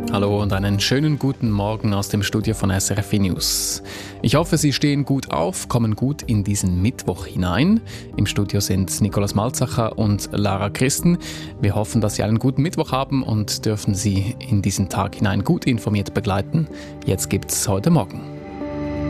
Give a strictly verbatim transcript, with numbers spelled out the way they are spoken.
Hallo und einen schönen guten Morgen aus dem Studio von S R F News. Ich hoffe, Sie stehen gut auf, kommen gut in diesen Mittwoch hinein. Im Studio sind Nikolaus Malzacher und Lara Christen. Wir hoffen, dass Sie einen guten Mittwoch haben und dürfen Sie in diesen Tag hinein gut informiert begleiten. Jetzt gibt's heute Morgen.